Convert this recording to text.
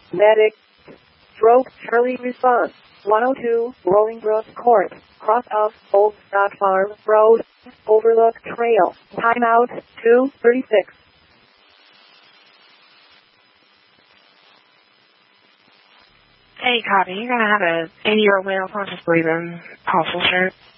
Medic. Stroke Charlie response. 102 Rolling Brook Court. Cross of Old Stock Farm Road. Overlook Trail. Timeout 2:36. Hey, copy. You're going to have a 80-year-old male conscious breathing hostile shirt.